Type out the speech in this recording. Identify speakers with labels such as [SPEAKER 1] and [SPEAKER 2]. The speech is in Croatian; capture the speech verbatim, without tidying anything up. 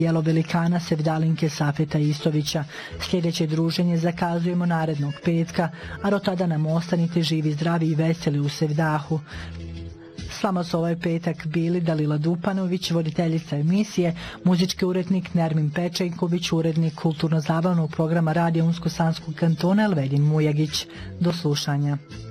[SPEAKER 1] Jelo velikana Sevdalinke Safeta Istovića. Sljedeće druženje zakazujemo narednog petka, a do tada nam ostanite živi, zdravi i veseli u Sevdahu. S vama su ovaj petak bili Dalila Dupanović, voditeljica emisije, muzički urednik Nermin Pečenković, urednik kulturno-zabavnog programa Radio Unsko-Sanskog kantona Elvedin Mujagić. Do slušanja.